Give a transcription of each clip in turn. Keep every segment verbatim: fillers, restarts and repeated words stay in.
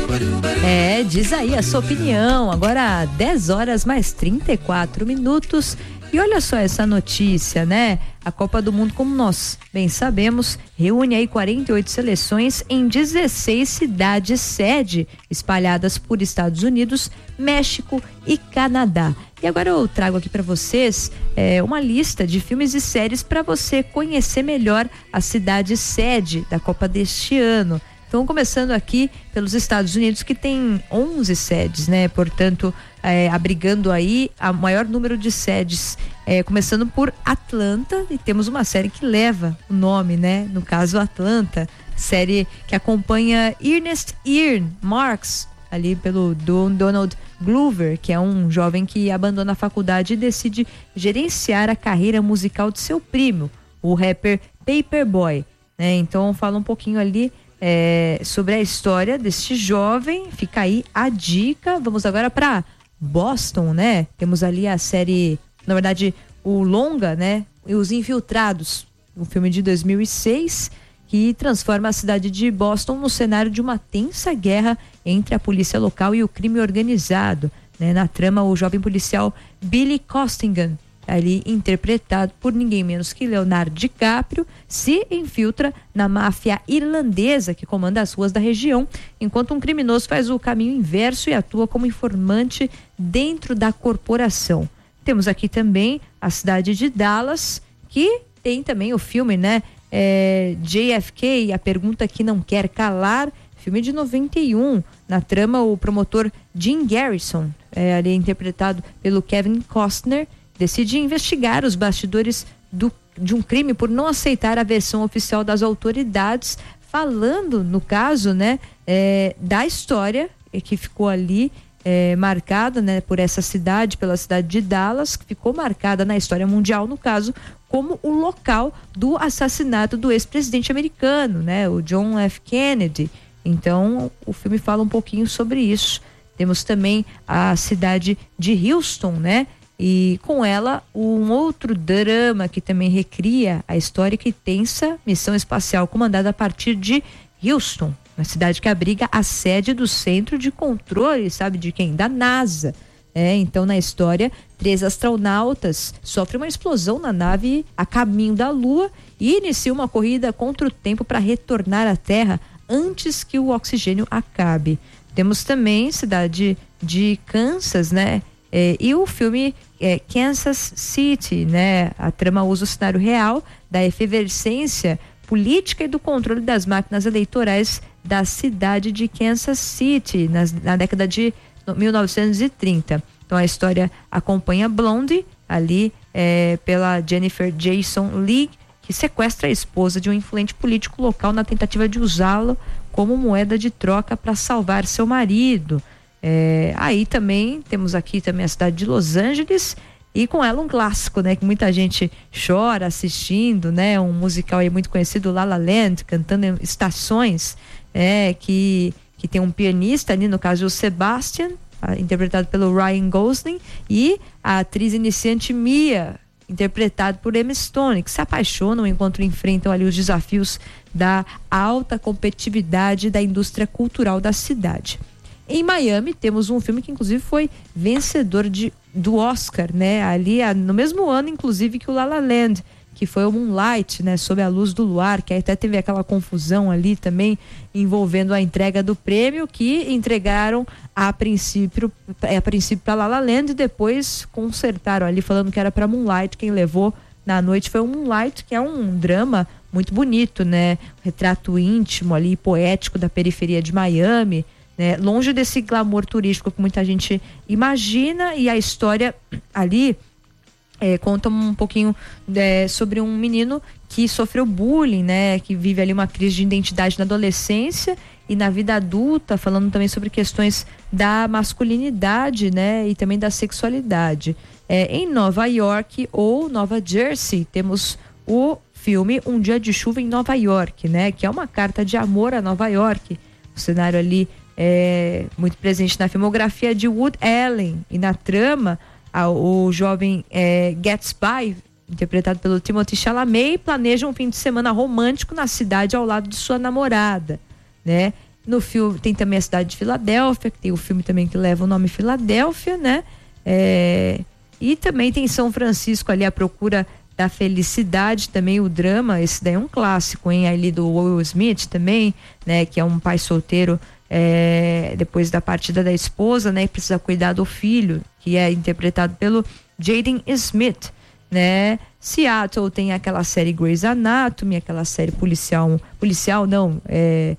É, diz aí a sua opinião. Agora dez horas mais trinta e quatro minutos. E olha só essa notícia, né? A Copa do Mundo, como nós bem sabemos, reúne aí quarenta e oito seleções em dezesseis cidades sede, espalhadas por Estados Unidos, México e Canadá. E agora eu trago aqui para vocês é, uma lista de filmes e séries para você conhecer melhor a cidade sede da Copa deste ano. Então, começando aqui pelos Estados Unidos, que tem onze sedes, né? Portanto, é, abrigando aí o maior número de sedes, é, começando por Atlanta, e temos uma série que leva o nome, né? No caso, Atlanta, série que acompanha Ernest Ian Marks, ali pelo Donald Glover, que é um jovem que abandona a faculdade e decide gerenciar a carreira musical de seu primo, o rapper Paperboy, né? Então, fala um pouquinho ali É, sobre a história deste jovem. Fica aí a dica. Vamos agora para Boston, né? Temos ali a série, na verdade, o longa, né? E Os Infiltrados, um filme de dois mil e seis que transforma a cidade de Boston no cenário de uma tensa guerra entre a polícia local e o crime organizado, né? Na trama, o jovem policial Billy Costigan, ali interpretado por ninguém menos que Leonardo DiCaprio, se infiltra na máfia irlandesa que comanda as ruas da região, enquanto um criminoso faz o caminho inverso e atua como informante dentro da corporação. Temos aqui também a cidade de Dallas, que tem também o filme, né? É, J F K, A Pergunta que Não Quer Calar, filme de noventa e um. Na trama, o promotor Jim Garrison, é, ali interpretado pelo Kevin Costner, decide investigar os bastidores do, de um crime por não aceitar a versão oficial das autoridades, falando, no caso, né, é, da história que ficou ali é, marcada, né, por essa cidade, pela cidade de Dallas, que ficou marcada na história mundial, no caso, como o local do assassinato do ex-presidente americano, né, o John F. Kennedy. Então, o filme fala um pouquinho sobre isso. Temos também a cidade de Houston, né? E com ela, um outro drama que também recria a histórica e tensa missão espacial comandada a partir de Houston, uma cidade que abriga a sede do Centro de Controle, sabe de quem? Da NASA. É, então, na história, três astronautas sofrem uma explosão na nave a caminho da Lua e iniciam uma corrida contra o tempo para retornar à Terra antes que o oxigênio acabe. Temos também cidade de Kansas, né? É, e o filme é, Kansas City, né? A trama usa o cenário real da efervescência política e do controle das máquinas eleitorais da cidade de Kansas City nas, na década de mil novecentos e trinta. Então a história acompanha Blondie ali é, pela Jennifer Jason Leigh, que sequestra a esposa de um influente político local na tentativa de usá-lo como moeda de troca para salvar seu marido. É, aí também temos aqui também a cidade de Los Angeles e com ela um clássico, né, que muita gente chora assistindo, né, um musical aí muito conhecido, La La Land, cantando em estações, é, que que tem um pianista ali, no caso o Sebastian, interpretado pelo Ryan Gosling, e a atriz iniciante Mia, interpretado por Emma Stone, que se apaixonam enquanto enfrentam ali os desafios da alta competitividade da indústria cultural da cidade. Em Miami temos um filme que inclusive foi vencedor de, do Oscar, né? Ali no mesmo ano, inclusive, que o La La Land, que foi o Moonlight, né? Sob a Luz do Luar, que até teve aquela confusão ali também envolvendo a entrega do prêmio, que entregaram a princípio, a princípio para La La Land e depois consertaram ali falando que era para Moonlight. Quem levou na noite foi o Moonlight, que é um drama muito bonito, né? Um retrato íntimo ali, poético da periferia de Miami, né? Longe desse glamour turístico que muita gente imagina, e a história ali é, conta um pouquinho é, sobre um menino que sofreu bullying, né? Que vive ali uma crise de identidade na adolescência e na vida adulta, falando também sobre questões da masculinidade, né? E também da sexualidade. É, em Nova York ou Nova Jersey, temos o filme Um Dia de Chuva em Nova York, né? Que é uma carta de amor a Nova York. O cenário ali é muito presente na filmografia de Woody Allen, e na trama a, o jovem é, Gatsby, interpretado pelo Timothée Chalamet, planeja um fim de semana romântico na cidade ao lado de sua namorada, né? No filme tem também a cidade de Filadélfia, que tem o filme também que leva o nome Filadélfia, né? É, e também tem São Francisco ali, A Procura da Felicidade, também o drama, esse daí é um clássico, hein? Ali do Will Smith também, né? Que é um pai solteiro, é, depois da partida da esposa, né? E precisa cuidar do filho, que é interpretado pelo Jaden Smith, né? Seattle tem aquela série Grey's Anatomy, aquela série policial, policial não, é,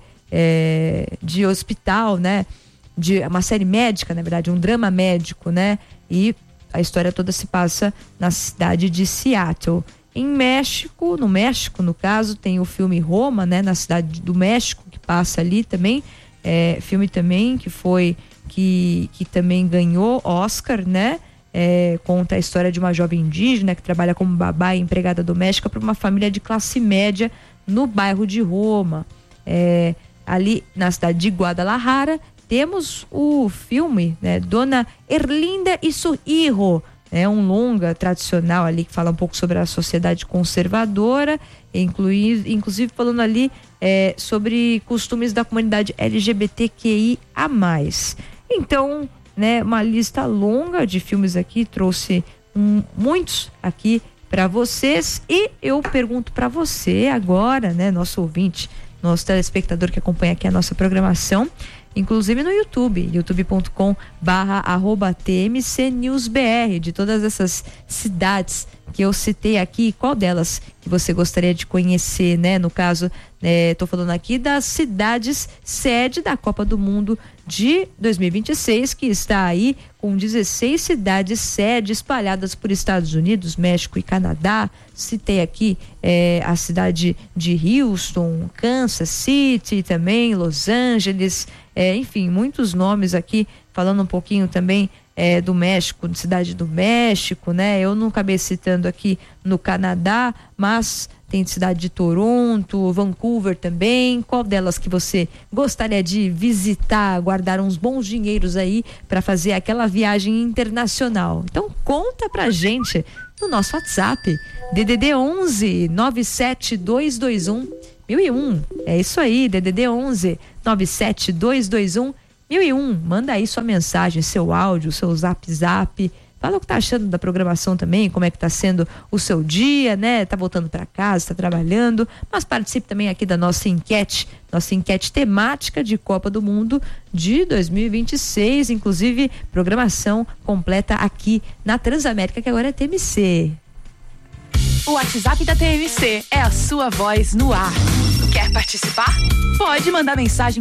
é, de hospital, né? De uma série médica, na verdade, um drama médico, né? E a história toda se passa na cidade de Seattle. Em México, no México, no caso, tem o filme Roma, né? Na cidade do México, que passa ali também, é, filme também que foi, que, que também ganhou Oscar, né? É, conta a história de uma jovem indígena que trabalha como babá e empregada doméstica para uma família de classe média no bairro de Roma. É, ali na cidade de Guadalajara temos o filme, né, Dona Erlinda e su hijo, é um longa tradicional ali que fala um pouco sobre a sociedade conservadora, inclui, inclusive falando ali é, sobre costumes da comunidade L G B T Q I A mais. Então, né, uma lista longa de filmes aqui, trouxe um, muitos aqui para vocês, e eu pergunto para você agora, né, nosso ouvinte, nosso telespectador que acompanha aqui a nossa programação, inclusive no YouTube, youtube ponto com barra arroba T M C News B R, de todas essas cidades que eu citei aqui, qual delas que você gostaria de conhecer, né? No caso, é, tô falando aqui das cidades sede da Copa do Mundo de dois mil e vinte e seis, que está aí com dezesseis cidades sede espalhadas por Estados Unidos, México e Canadá. Citei aqui é, a cidade de Houston, Kansas City também, Los Angeles, é, enfim, muitos nomes aqui, falando um pouquinho também É, do México, cidade do México, né? Eu não acabei citando aqui no Canadá, mas tem cidade de Toronto, Vancouver também. Qual delas que você gostaria de visitar, guardar uns bons dinheiros aí para fazer aquela viagem internacional? Então conta pra gente no nosso WhatsApp, D D D onze nove sete dois dois um mil e um. É isso aí, D D D onze nove sete dois dois um mil e um, manda aí sua mensagem, seu áudio, seu zap zap, fala o que tá achando da programação também, como é que tá sendo o seu dia, né? Tá voltando para casa, tá trabalhando, mas participe também aqui da nossa enquete, nossa enquete temática de Copa do Mundo de dois mil e vinte e seis, inclusive programação completa aqui na Transamérica, que agora é T M C. O WhatsApp da T M C é a sua voz no ar. Quer participar? Pode mandar mensagem